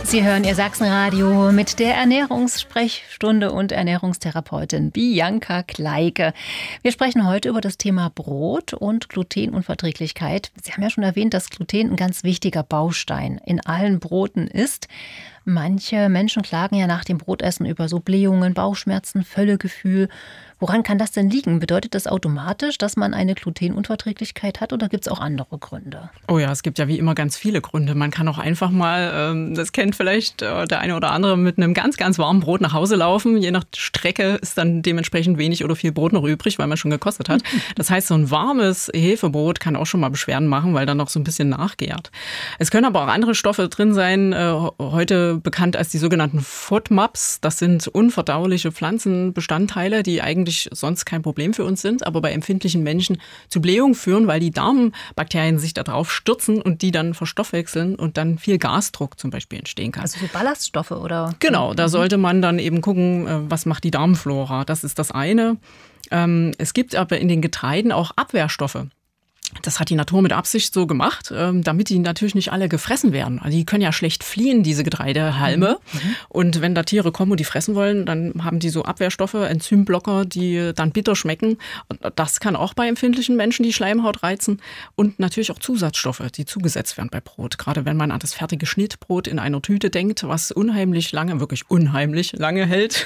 Sie hören Ihr Sachsenradio mit der Ernährungssprechstunde und Ernährungstherapeutin Bianca Kleike. Wir sprechen heute über das Thema Brot und Glutenunverträglichkeit. Sie haben ja schon erwähnt, dass Gluten ein ganz wichtiger Baustein in allen Broten ist. Manche Menschen klagen ja nach dem Brotessen über so Blähungen, Bauchschmerzen, Völlegefühl. Woran kann das denn liegen? Bedeutet das automatisch, dass man eine Glutenunverträglichkeit hat oder gibt es auch andere Gründe? Oh ja, es gibt ja wie immer ganz viele Gründe. Man kann auch einfach mal, das kennt vielleicht der eine oder andere, mit einem ganz, ganz warmen Brot nach Hause laufen. Je nach Strecke ist dann dementsprechend wenig oder viel Brot noch übrig, weil man schon gekostet hat. Das heißt, so ein warmes Hefebrot kann auch schon mal Beschwerden machen, weil dann noch so ein bisschen nachgärt. Es können aber auch andere Stoffe drin sein, heute bekannt als die sogenannten FODMAPs. Das sind unverdauliche Pflanzenbestandteile, die eigentlich sonst kein Problem für uns sind, aber bei empfindlichen Menschen zu Blähungen führen, weil die Darmbakterien sich da drauf stürzen und die dann verstoffwechseln und dann viel Gasdruck zum Beispiel entstehen kann. Also so Ballaststoffe oder? Genau, da sollte man dann eben gucken, was macht die Darmflora. Das ist das eine. Es gibt aber in den Getreiden auch Abwehrstoffe. Das hat die Natur mit Absicht so gemacht, damit die natürlich nicht alle gefressen werden. Also die können ja schlecht fliehen, diese Getreidehalme. Und wenn da Tiere kommen und die fressen wollen, dann haben die so Abwehrstoffe, Enzymblocker, die dann bitter schmecken. Und das kann auch bei empfindlichen Menschen die Schleimhaut reizen. Und natürlich auch Zusatzstoffe, die zugesetzt werden bei Brot. Gerade wenn man an das fertige Schnittbrot in einer Tüte denkt, was unheimlich lange, wirklich unheimlich lange hält.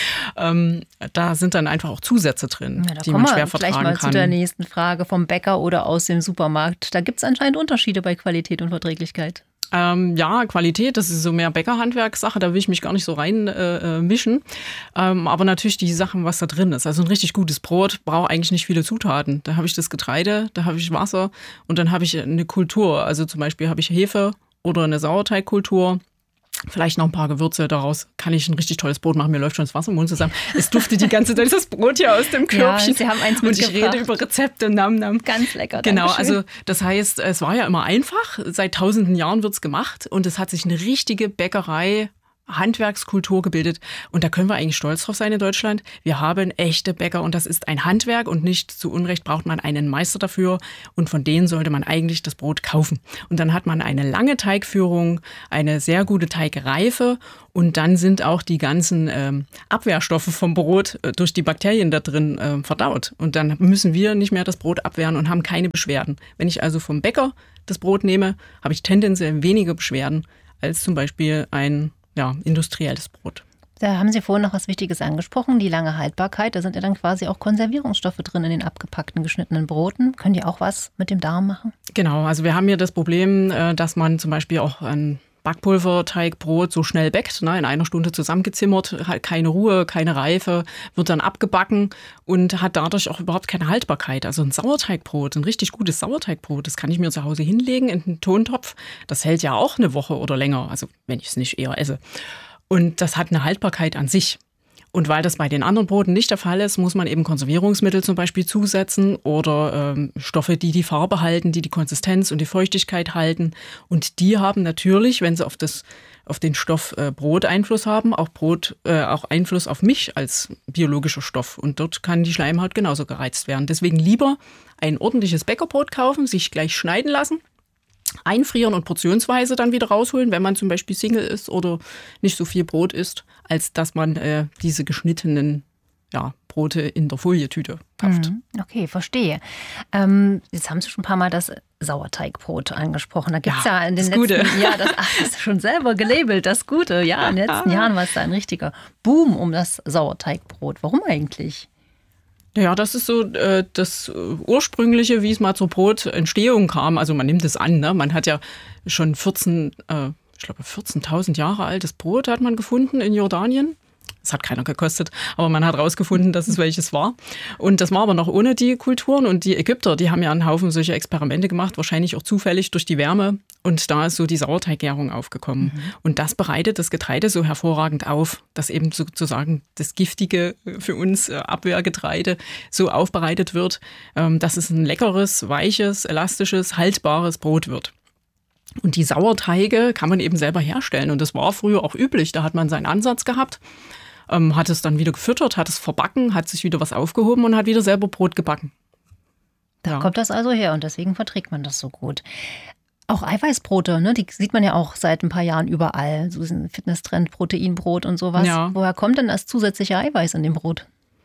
Da sind dann einfach auch Zusätze drin, ja, die man schwer vertragen kann. Gleich mal zu der nächsten Frage vom Bäcker oder aus dem Supermarkt. Da gibt es anscheinend Unterschiede bei Qualität und Verträglichkeit. Ja, Qualität, das ist so mehr Bäckerhandwerkssache, da will ich mich gar nicht so rein mischen. Aber natürlich die Sachen, was da drin ist. Also ein richtig gutes Brot braucht eigentlich nicht viele Zutaten. Da habe ich das Getreide, da habe ich Wasser und dann habe ich eine Kultur. Also zum Beispiel habe ich Hefe oder eine Sauerteigkultur. Vielleicht noch ein paar Gewürze, daraus kann ich ein richtig tolles Brot machen. Mir läuft schon das Wasser im Mund zusammen. Es duftet die ganze Zeit, das Brot hier aus dem Körbchen. Ja, Sie haben eins mitgebracht. Und ich rede über Rezepte, Nam. Ganz lecker, genau, Dankeschön. also das heißt, es war ja immer einfach. Seit tausenden Jahren wird's gemacht und es hat sich eine richtige Bäckerei Handwerkskultur gebildet. Und da können wir eigentlich stolz drauf sein in Deutschland. Wir haben echte Bäcker und das ist ein Handwerk und nicht zu Unrecht braucht man einen Meister dafür und von denen sollte man eigentlich das Brot kaufen. Und dann hat man eine lange Teigführung, eine sehr gute Teigreife und dann sind auch die ganzen Abwehrstoffe vom Brot durch die Bakterien da drin verdaut. Und dann müssen wir nicht mehr das Brot abwehren und haben keine Beschwerden. Wenn ich also vom Bäcker das Brot nehme, habe ich tendenziell weniger Beschwerden als zum Beispiel ein industrielles Brot. Da haben Sie vorhin noch was Wichtiges angesprochen, die lange Haltbarkeit. Da sind ja dann quasi auch Konservierungsstoffe drin in den abgepackten, geschnittenen Broten. Können die auch was mit dem Darm machen? Genau, also wir haben hier das Problem, dass man zum Beispiel auch ein Backpulverteigbrot so schnell backt, in einer Stunde zusammengezimmert, hat keine Ruhe, keine Reife, wird dann abgebacken und hat dadurch auch überhaupt keine Haltbarkeit. Also ein Sauerteigbrot, ein richtig gutes Sauerteigbrot, das kann ich mir zu Hause hinlegen in einen Tontopf. Das hält ja auch eine Woche oder länger, also wenn ich es nicht eher esse. Und das hat eine Haltbarkeit an sich. Und weil das bei den anderen Broten nicht der Fall ist, muss man eben Konservierungsmittel zum Beispiel zusetzen oder Stoffe, die die Farbe halten, die die Konsistenz und die Feuchtigkeit halten. Und die haben natürlich, wenn sie auf den Stoff Brot Einfluss haben, auch Einfluss auf mich als biologischer Stoff. Und dort kann die Schleimhaut genauso gereizt werden. Deswegen lieber ein ordentliches Bäckerbrot kaufen, sich gleich schneiden lassen, einfrieren und portionsweise dann wieder rausholen, wenn man zum Beispiel Single ist oder nicht so viel Brot isst, als dass man diese geschnittenen Brote in der Folietüte kauft. Okay, verstehe. Jetzt haben Sie schon ein paar Mal das Sauerteigbrot angesprochen. Da gibt es ja in den letzten Jahren, das ist schon selber gelabelt, das Gute. Ja, in den letzten Jahren war es da ein richtiger Boom um das Sauerteigbrot. Warum eigentlich? Ja, das ist so das Ursprüngliche, wie es mal zur Brotentstehung kam. Also man nimmt es an, ne? Man hat ja schon 14.000 Jahre altes Brot hat man gefunden in Jordanien. Das hat keiner gekostet, aber man hat rausgefunden, dass es welches war. Und das war aber noch ohne die Kulturen. Und die Ägypter, die haben ja einen Haufen solcher Experimente gemacht, wahrscheinlich auch zufällig durch die Wärme. Und da ist so die Sauerteiggärung aufgekommen. Und das bereitet das Getreide so hervorragend auf, dass eben sozusagen das giftige für uns Abwehrgetreide so aufbereitet wird, dass es ein leckeres, weiches, elastisches, haltbares Brot wird. Und die Sauerteige kann man eben selber herstellen. Und das war früher auch üblich. Da hat man seinen Ansatz gehabt, hat es dann wieder gefüttert, hat es verbacken, hat sich wieder was aufgehoben und hat wieder selber Brot gebacken. Da kommt das also her und deswegen verträgt man das so gut. Auch Eiweißbrote, ne? Die sieht man ja auch seit ein paar Jahren überall. So ein Fitnesstrend, Proteinbrot und sowas. Ja. Woher kommt denn das zusätzliche Eiweiß in dem Brot?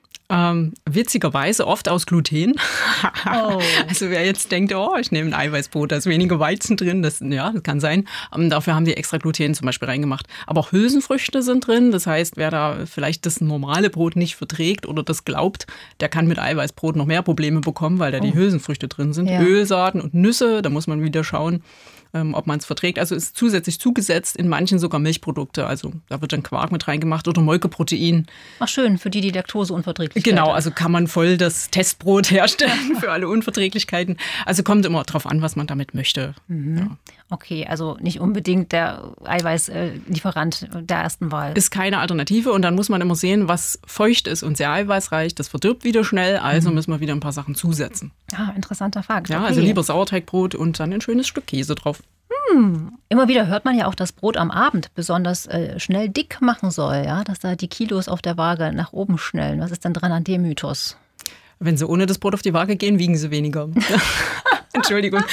Witzigerweise oft aus Gluten. Oh. Also wer jetzt denkt, ich nehme ein Eiweißbrot, da ist weniger Weizen drin, das kann sein. Dafür haben die extra Gluten zum Beispiel reingemacht. Aber auch Hülsenfrüchte sind drin. Das heißt, wer da vielleicht das normale Brot nicht verträgt oder das glaubt, der kann mit Eiweißbrot noch mehr Probleme bekommen, weil da die Hülsenfrüchte drin sind. Ja. Ölsaaten und Nüsse, da muss man wieder schauen, ob man es verträgt. Also ist zusätzlich zugesetzt, in manchen sogar Milchprodukte. Also da wird dann Quark mit reingemacht oder Molkeprotein. Ach schön, für die Laktoseunverträglichkeit. Genau, also kann man voll das Testbrot herstellen für alle Unverträglichkeiten. Also kommt immer drauf an, was man damit möchte. Mhm. Ja. Okay, also nicht unbedingt der Eiweißlieferant der ersten Wahl. Ist keine Alternative und dann muss man immer sehen, was feucht ist und sehr eiweißreich. Das verdirbt wieder schnell, also müssen wir wieder ein paar Sachen zusetzen. Interessanter Fakt. Ja, okay. also lieber Sauerteigbrot und dann ein schönes Stück Käse drauf. Immer wieder hört man ja auch, dass Brot am Abend besonders schnell dick machen soll, ja, dass da die Kilos auf der Waage nach oben schnellen. Was ist denn dran an dem Mythos? Wenn sie ohne das Brot auf die Waage gehen, wiegen sie weniger. Entschuldigung.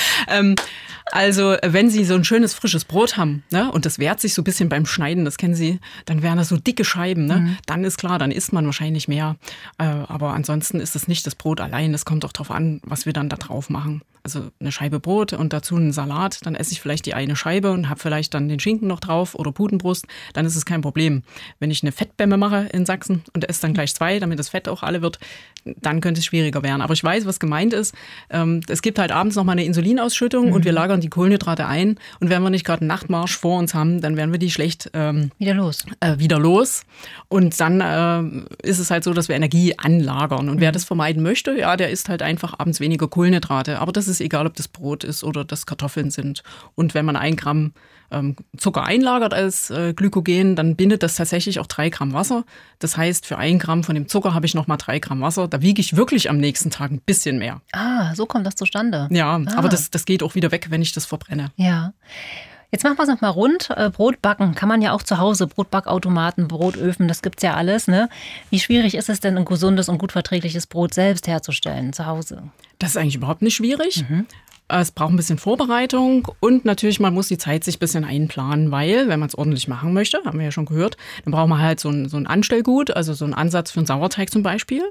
Also wenn Sie so ein schönes frisches Brot haben, ne, und das wehrt sich so ein bisschen beim Schneiden, das kennen Sie, dann wären das so dicke Scheiben. Ne? Dann ist klar, dann isst man wahrscheinlich mehr. Aber ansonsten ist es nicht das Brot allein. Das kommt auch darauf an, was wir dann da drauf machen. Also eine Scheibe Brot und dazu einen Salat, dann esse ich vielleicht die eine Scheibe und habe vielleicht dann den Schinken noch drauf oder Putenbrust, dann ist es kein Problem. Wenn ich eine Fettbämme mache in Sachsen und esse dann gleich 2, damit das Fett auch alle wird, dann könnte es schwieriger werden. Aber ich weiß, was gemeint ist. Es gibt halt abends nochmal eine Insulinausschüttung und wir lagern die Kohlenhydrate ein. Und wenn wir nicht gerade einen Nachtmarsch vor uns haben, dann werden wir die schlecht wieder los. Und dann ist es halt so, dass wir Energie anlagern. Und wer das vermeiden möchte, ja, der isst halt einfach abends weniger Kohlenhydrate. Aber das ist egal, ob das Brot ist oder das Kartoffeln sind. Und wenn man 1 Gramm Zucker einlagert als Glykogen, dann bindet das tatsächlich auch 3 Gramm Wasser. Das heißt, für 1 Gramm von dem Zucker habe ich nochmal 3 Gramm Wasser. Da wiege ich wirklich am nächsten Tag ein bisschen mehr. So kommt das zustande. Ja, aber das geht auch wieder weg, wenn ich das verbrenne. Ja. Jetzt machen wir es nochmal rund. Brot backen kann man ja auch zu Hause. Brotbackautomaten, Brotöfen, das gibt's ja alles. Ne? Wie schwierig ist es denn, ein gesundes und gut verträgliches Brot selbst herzustellen zu Hause? Das ist eigentlich überhaupt nicht schwierig. Es braucht ein bisschen Vorbereitung und natürlich, man muss die Zeit sich ein bisschen einplanen, weil, wenn man es ordentlich machen möchte, haben wir ja schon gehört, dann braucht man halt so ein Anstellgut, also so einen Ansatz für einen Sauerteig zum Beispiel.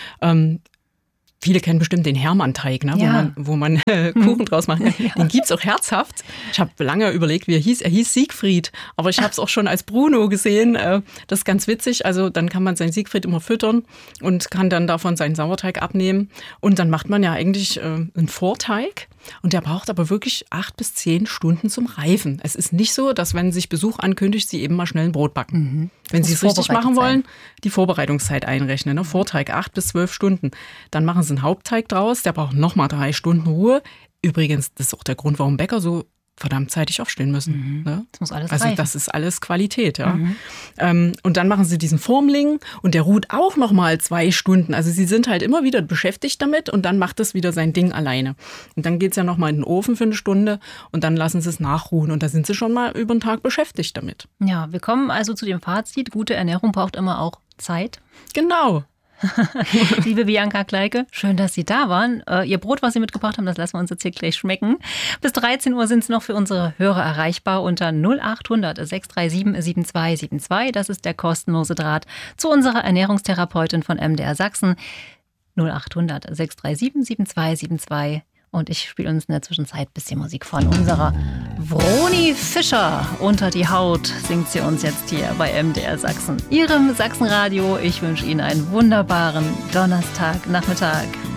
Viele kennen bestimmt den Hermann-Teig, ne? Ja. wo man Kuchen draus machen kann. Ja. Den gibt's auch herzhaft. Ich habe lange überlegt, wie er hieß. Er hieß Siegfried, aber ich habe es auch schon als Bruno gesehen. Das ist ganz witzig. Also dann kann man seinen Siegfried immer füttern und kann dann davon seinen Sauerteig abnehmen. Und dann macht man ja eigentlich einen Vorteig. Und der braucht aber wirklich 8 bis 10 Stunden zum Reifen. Es ist nicht so, dass wenn sich Besuch ankündigt, Sie eben mal schnell ein Brot backen. Wenn Sie es richtig machen wollen, die Vorbereitungszeit einrechnen. Ne? Vorteig 8 bis 12 Stunden. Dann machen Sie einen Hauptteig draus, der braucht nochmal 3 Stunden Ruhe. Übrigens, das ist auch der Grund, warum Bäcker so verdammt zeitig aufstehen müssen. Ne? Das muss alles also reifen. Das ist alles Qualität. Ja. Und dann machen Sie diesen Formling und der ruht auch nochmal 2 Stunden. Also Sie sind halt immer wieder beschäftigt damit und dann macht es wieder sein Ding alleine. Und dann geht es ja nochmal in den Ofen für 1 Stunde und dann lassen Sie es nachruhen und da sind Sie schon mal über den Tag beschäftigt damit. Ja, wir kommen also zu dem Fazit, gute Ernährung braucht immer auch Zeit. Genau. Liebe Bianca Kleike, schön, dass Sie da waren. Ihr Brot, was Sie mitgebracht haben, das lassen wir uns jetzt hier gleich schmecken. Bis 13 Uhr sind Sie noch für unsere Hörer erreichbar unter 0800 637 7272. Das ist der kostenlose Draht zu unserer Ernährungstherapeutin von MDR Sachsen. 0800 637 7272. Und ich spiele uns in der Zwischenzeit ein bisschen Musik von unserer Vroni Fischer. Unter die Haut singt sie uns jetzt hier bei MDR Sachsen, Ihrem Sachsenradio. Ich wünsche Ihnen einen wunderbaren Donnerstagnachmittag.